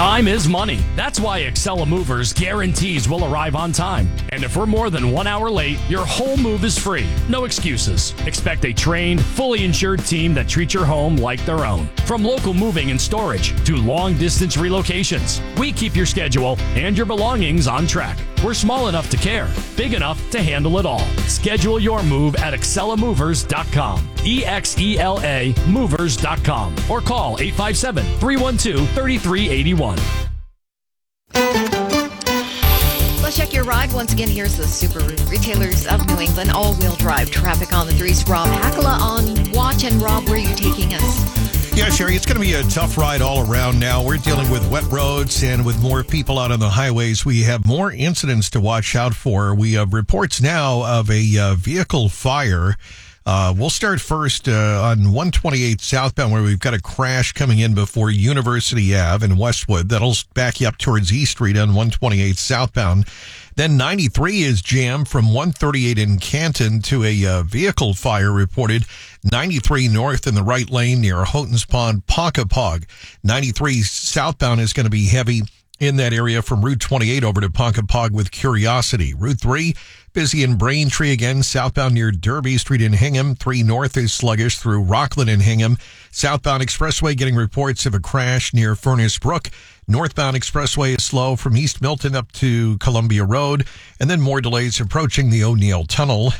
Time is money. That's why Excella Movers guarantees we'll arrive on time. And if we're more than 1 hour late, your whole move is free. No excuses. Expect a trained, fully insured team that treats your home like their own. From local moving and storage to long-distance relocations, we keep your schedule and your belongings on track. We're small enough to care, big enough to handle it all. Schedule your move at ExcellaMovers.com. EXELA Movers.com. Or call 857-312-3381. Let's check your ride. Once again, here's the Subaru Retailers of New England all-wheel drive traffic on the 3s. Rob Hakala on watch. And Rob, where are you taking us? Yeah, Sherry, it's going to be a tough ride all around now. We're dealing with wet roads and with more people out on the highways. We have more incidents to watch out for. We have reports now of a vehicle fire. We'll start first on 128 southbound, where we've got a crash coming in before University Ave in Westwood. That'll back you up towards East Street on 128 southbound. Then 93 is jammed from 138 in Canton to a vehicle fire reported 93 north in the right lane near Houghton's Pond, Ponkapog. 93 southbound is going to be heavy in that area from Route 28 over to Ponkapog with Curiosity. Route 3, busy in Braintree again, southbound near Derby Street in Hingham. 3 north is sluggish through Rockland and Hingham. Southbound expressway getting reports of a crash near Furnace Brook. Northbound expressway is slow from East Milton up to Columbia Road. And then more delays approaching the O'Neill Tunnel.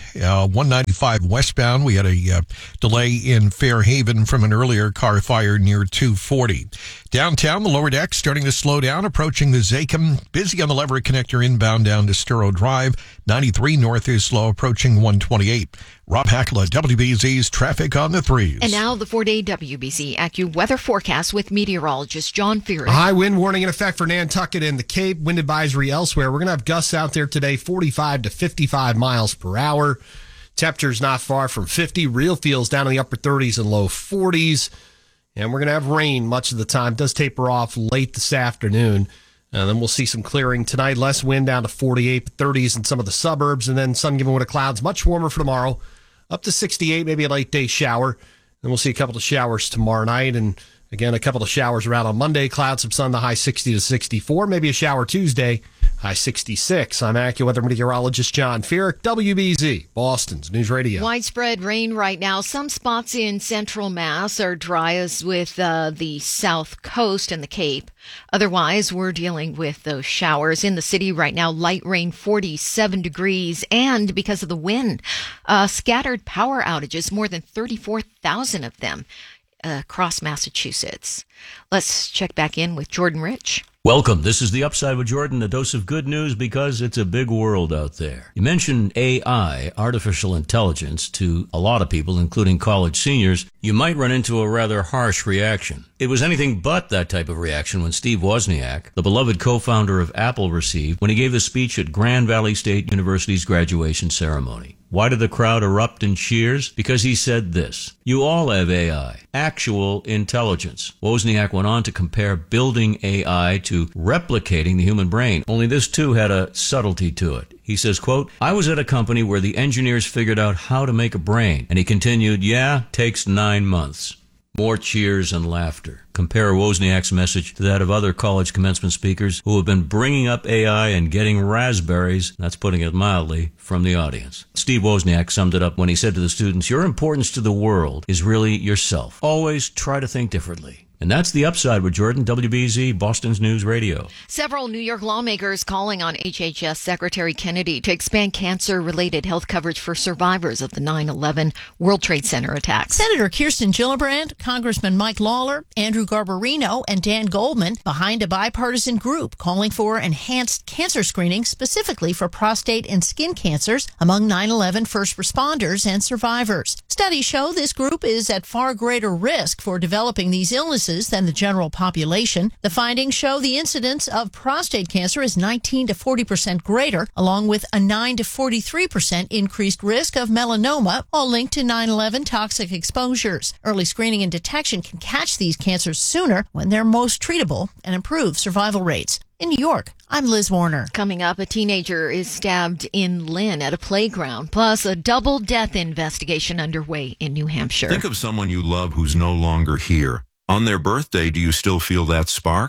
195 westbound, we had a delay in Fairhaven from an earlier car fire near 240. Downtown, the lower deck starting to slow down, approaching the Zachem. Busy on the Leverett Connector inbound down to Sturo Drive. 93 north is slow, approaching 128. Rob Hakala, WBZ's Traffic on the 3s. And now the 4-day WBZ AccuWeather forecast with meteorologist John Fearon. A high wind warning in effect for Nantucket and the Cape. Wind advisory elsewhere. We're going to have gusts out there today, 45 to 55 miles per hour. Temperatures not far from 50. Real feels down in the upper 30s and low 40s. And we're going to have rain much of the time. It does taper off late this afternoon. And then we'll see some clearing tonight. Less wind down to 48, 30s in some of the suburbs. And then sun giving way to clouds. Much warmer for tomorrow. Up to 68, maybe a late day shower. Then we'll see a couple of showers tomorrow night. And again, a couple of showers around on Monday. Clouds, some sun, the high 60 to 64. Maybe a shower Tuesday, high 66. I'm AccuWeather meteorologist John Fearon, WBZ, Boston's News Radio. Widespread rain right now. Some spots in central Mass are dry as with the south coast and the Cape. Otherwise, we're dealing with those showers in the city right now. Light rain, 47 degrees. And because of the wind, scattered power outages, more than 34,000 of them across Massachusetts. Let's check back in with Jordan Rich. Welcome. This is The Upside with Jordan, a dose of good news because it's a big world out there. You mentioned AI, artificial intelligence, to a lot of people, including college seniors. You might run into a rather harsh reaction. It was anything but that type of reaction when Steve Wozniak, the beloved co-founder of Apple, received when he gave a speech at Grand Valley State University's graduation ceremony. Why did the crowd erupt in cheers? Because he said this: "You all have AI, actual intelligence." Wozniak went on to compare building AI to replicating the human brain, only this too had a subtlety to it. He says, quote, "I was at a company where the engineers figured out how to make a brain." And he continued, "Yeah, takes 9 months. More cheers and laughter. Compare Wozniak's message to that of other college commencement speakers who have been bringing up AI and getting raspberries, that's putting it mildly, from the audience. Steve Wozniak summed it up when he said to the students, "Your importance to the world is really yourself. Always try to think differently." And that's The Upside with Jordan, WBZ, Boston's News Radio. Several New York lawmakers calling on HHS Secretary Kennedy to expand cancer-related health coverage for survivors of the 9/11 World Trade Center attacks. Senator Kirsten Gillibrand, Congressman Mike Lawler, Andrew Garbarino, and Dan Goldman behind a bipartisan group calling for enhanced cancer screening specifically for prostate and skin cancers among 9/11 first responders and survivors. Studies show this group is at far greater risk for developing these illnesses than the general population. The findings show the incidence of prostate cancer is 19 to 40% greater, along with a 9 to 43% increased risk of melanoma, all linked to 9/11 toxic exposures. Early screening and detection can catch these cancers sooner when they're most treatable and improve survival rates. In New York, I'm Liz Warner. Coming up, a teenager is stabbed in Lynn at a playground, plus a double death investigation underway in New Hampshire. Think of someone you love who's no longer here. On their birthday, do you still feel that spark?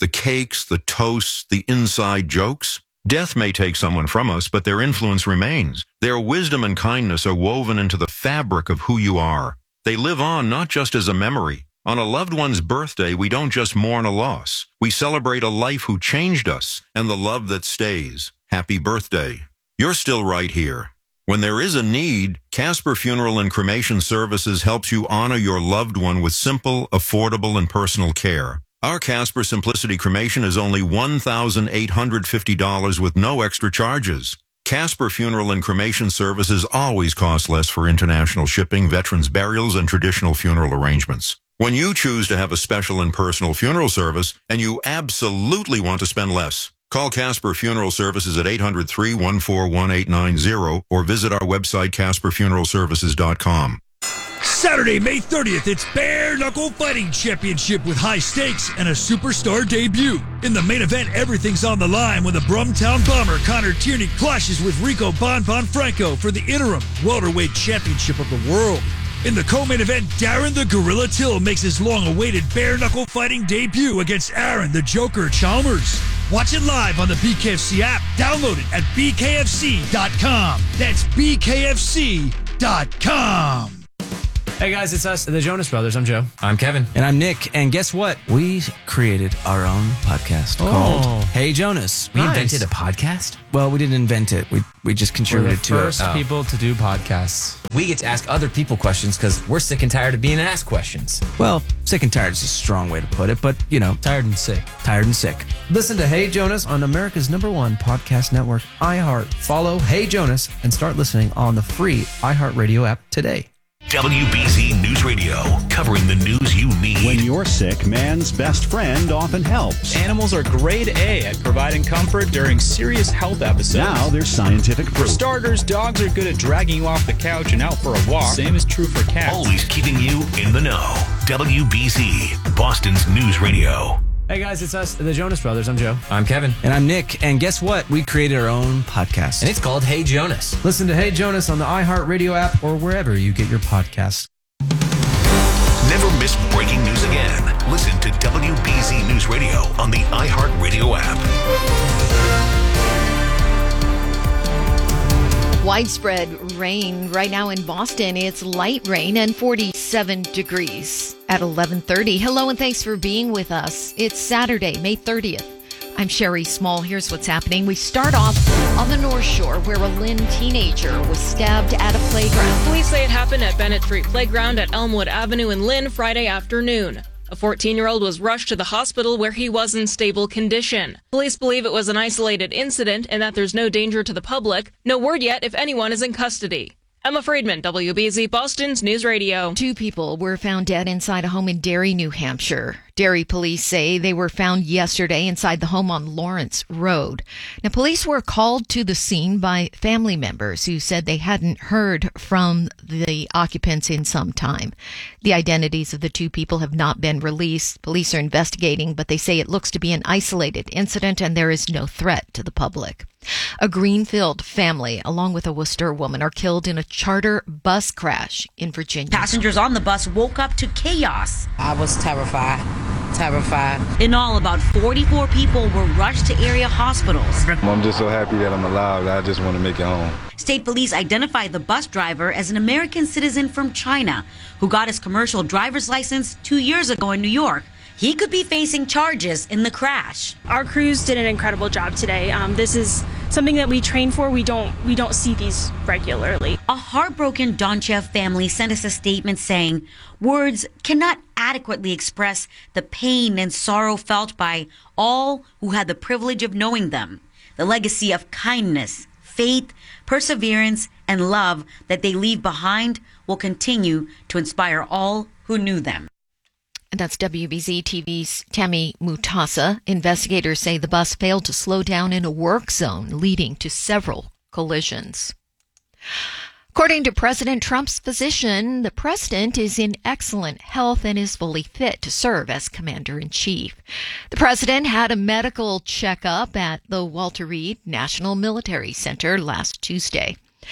the cakes, the toasts, the inside jokes. Death may take someone from us, but their influence remains. Their wisdom and kindness are woven into the fabric of who you are. They live on not just as a memory. On a loved one's birthday, we don't just mourn a loss. We celebrate a life who changed us and the love that stays. Happy birthday. You're still right here. When there is a need, Casper Funeral and Cremation Services helps you honor your loved one with simple, affordable, and personal care. Our Casper Simplicity Cremation is only $1,850 with no extra charges. Casper Funeral and Cremation Services always cost less for international shipping, veterans' burials, and traditional funeral arrangements. When you choose to have a special and personal funeral service, and you absolutely want to spend less, call Casper Funeral Services at 800-314-1890 or visit our website, CasperFuneralServices.com. Saturday, May 30th, it's Bare Knuckle Fighting Championship with high stakes and a superstar debut. In the main event, everything's on the line when the Brumtown Bomber Connor Tierney clashes with Rico Bon Franco for the interim welterweight championship of the world. In the co-main event, Darren the Gorilla Till makes his long-awaited bare knuckle fighting debut against Aaron the Joker Chalmers. Watch it live on the BKFC app. Download it at bkfc.com. That's bkfc.com. Hey guys, it's us, the Jonas Brothers. I'm Joe. I'm Kevin. And I'm Nick. And guess what? We created our own podcast called Hey Jonas. We invented a podcast? Well, we didn't invent it. We just contributed to it. We're the first people to do podcasts. We get to ask other people questions because we're sick and tired of being asked questions. Well, sick and tired is a strong way to put it, but, you know. Tired and sick. Tired and sick. Listen to Hey Jonas on America's #1 podcast network, iHeart. Follow Hey Jonas and start listening on the free iHeartRadio app today. WBZ News Radio, covering the news you need. When you're sick, man's best friend often helps. Animals are grade A at providing comfort during serious health episodes. Now there's scientific proof. For starters, dogs are good at dragging you off the couch and out for a walk. Same is true for cats. Always keeping you in the know. WBZ, Boston's News Radio. Hey guys, it's us, the Jonas Brothers. I'm Joe. I'm Kevin. And I'm Nick. And guess what? We created our own podcast. And it's called Hey Jonas. Listen to Hey Jonas on the iHeartRadio app or wherever you get your podcasts. Never miss breaking news again. Listen to WBZ News Radio on the iHeartRadio app. Widespread rain right now in Boston. It's light rain and 47 degrees at 11:30. Hello and thanks for being with us. It's Saturday, May 30th. I'm Sherry Small. Here's what's happening. We start off on the North Shore where a Lynn teenager was stabbed at a playground. Police say it happened at Bennett Street Playground at Elmwood Avenue in Lynn Friday afternoon. A 14-year-old was rushed to the hospital where he was in stable condition. Police believe it was an isolated incident and that there's no danger to the public. No word yet if anyone is in custody. Emma Friedman, WBZ Boston's News Radio. 2 people were found dead inside a home in Derry, New Hampshire. Derry police say they were found yesterday inside the home on Lawrence Road. Now, police were called to the scene by family members who said they hadn't heard from the occupants in some time. The identities of the 2 people have not been released. Police are investigating, but they say it looks to be an isolated incident and there is no threat to the public. A Greenfield family, along with a Worcester woman, are killed in a charter bus crash in Virginia. Passengers on the bus woke up to chaos. I was terrified. In all, about 44 people were rushed to area hospitals. I'm just so happy that I'm alive. I just want to make it home. State police identified the bus driver as an American citizen from China who got his commercial driver's license 2 years ago in New York. He could be facing charges in the crash. Our crews did an incredible job today. This is something that we train for. We don't see these regularly. A heartbroken Donchev family sent us a statement saying, "Words cannot adequately express the pain and sorrow felt by all who had the privilege of knowing them. The legacy of kindness, faith, perseverance, and love that they leave behind will continue to inspire all who knew them." And that's WBZ TV's Tammy Mutasa. Investigators say the bus failed to slow down in a work zone, leading to several collisions. According to President Trump's physician, the president is in excellent health and is fully fit to serve as commander-in-chief. The president had a medical checkup at the Walter Reed National Military Center last Tuesday.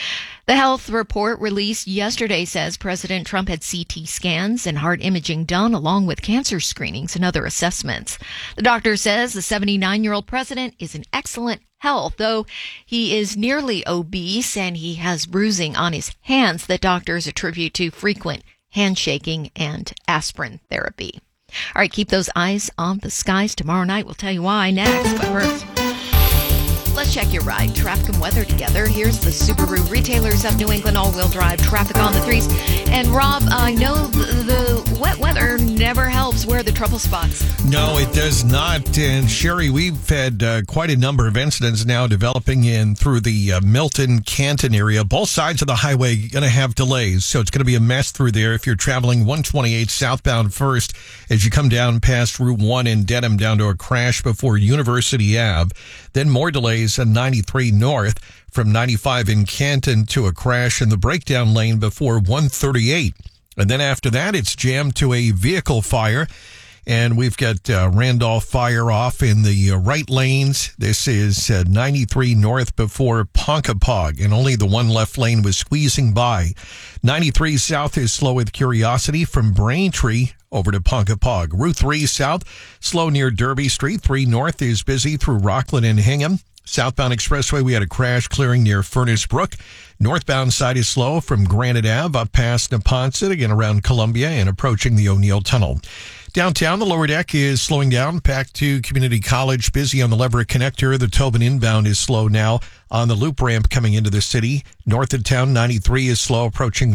The health report released yesterday says President Trump had CT scans and heart imaging done along with cancer screenings and other assessments. The doctor says the 79-year-old president is in excellent health, though he is nearly obese and he has bruising on his hands that doctors attribute to frequent handshaking and aspirin therapy. All right, keep those eyes on the skies. Tomorrow night we'll tell you why next. But first, let's check your ride, traffic, and weather together. Here's the Subaru Retailers of New England all-wheel drive traffic on the 3s. And Rob, I know the wet weather never helps. Where are the trouble spots? No, it does not. And Sherry, we've had quite a number of incidents now developing in through the Milton, Canton area. Both sides of the highway going to have delays, so it's going to be a mess through there if you're traveling 128 southbound first as you come down past Route 1 in Dedham down to a crash before University Ave. Then more delays on 93 north from 95 in Canton to a crash in the breakdown lane before 138. And then after that, it's jammed to a vehicle fire. And we've got Randolph fire off in the right lanes. This is 93 north before Ponkapog, and only the one left lane was squeezing by. 93 south is slow with Curiosity from Braintree over to Ponkapog. Route 3 south, slow near Derby Street. 3 north is busy through Rockland and Hingham. Southbound Expressway, we had a crash clearing near Furnace Brook. Northbound side is slow from Granite Ave up past Neponset, again around Columbia and approaching the O'Neill Tunnel. Downtown, the lower deck is slowing down. Back to Community College, busy on the Leverett Connector. The Tobin inbound is slow now on the loop ramp coming into the city. North of town, 93 is slow approaching